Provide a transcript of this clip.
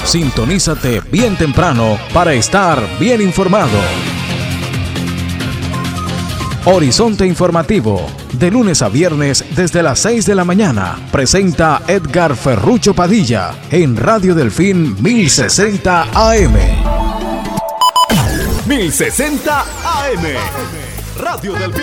Sintonízate bien temprano para estar bien informado. Horizonte Informativo, de lunes a viernes desde las 6 de la mañana. Presenta Edgar Ferrucho Padilla en Radio Delfín 1060 AM. 1060 AM. Radio Delfín.